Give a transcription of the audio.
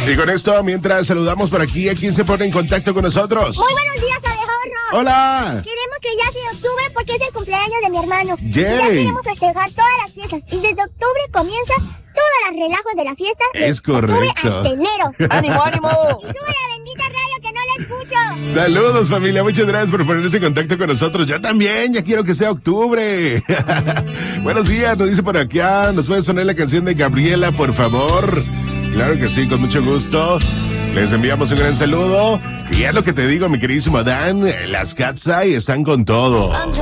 Y con esto, mientras saludamos por aquí, ¿a quién se pone en contacto con nosotros? Muy buenos días, abejorro. ¡Hola! Queremos que ya sea octubre porque es el cumpleaños de mi hermano. Yay. Y ya queremos festejar todas las fiestas. Y desde octubre comienza todas las relajos de la fiesta. Es de octubre correcto. hasta enero. ¡Ánimo, ánimo! Y sube la bendita radio que no la escucho. Saludos, familia. Muchas gracias por ponerse en contacto con nosotros. Yo también, ya quiero que sea octubre. Buenos días, nos dice por acá. ¿Nos puedes poner la canción de Gabriela, por favor? Claro que sí, con mucho gusto. Les enviamos un gran saludo. Y es lo que te digo, mi queridísimo Dan. Las Katsai están con todo.